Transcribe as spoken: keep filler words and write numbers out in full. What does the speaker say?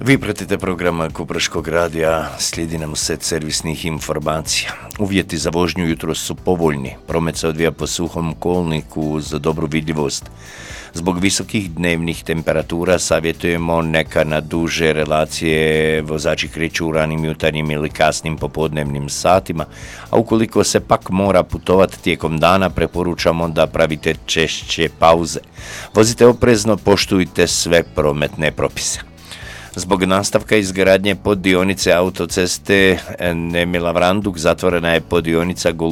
Vi pratite program Kupreškog radija, slijedi nam set servisnih informacija. Uvjeti za vožnju jutros su povoljni, promet se odvija po suhom kolniku za dobru vidljivost. Zbog visokih dnevnih temperatura savjetujemo neka na duže relacije vozači kreću u ranim jutarnjim ili kasnim popodnevnim satima, a ukoliko se pak mora putovati tijekom dana, preporučamo da pravite češće pauze. Vozite oprezno, poštujte sve prometne propise. Zbog nastavka izgradnje poddionice autoceste Nemila Vranduk zatvorena je poddionica